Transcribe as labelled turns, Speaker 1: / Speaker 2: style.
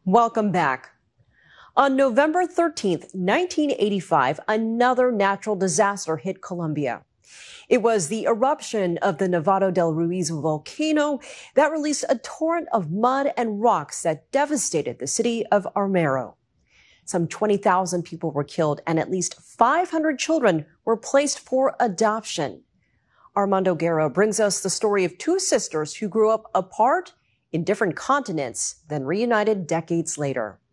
Speaker 1: Welcome back. On November 13th, 1985, another natural disaster hit Colombia. It was the eruption of the Nevado del Ruiz volcano that released a torrent of mud and rocks that devastated the city of Armero. Some 20,000 people were killed and at least 500 children were placed for adoption. Armando Guerra brings us the story of two sisters who grew up apart in different continents, then reunited decades later.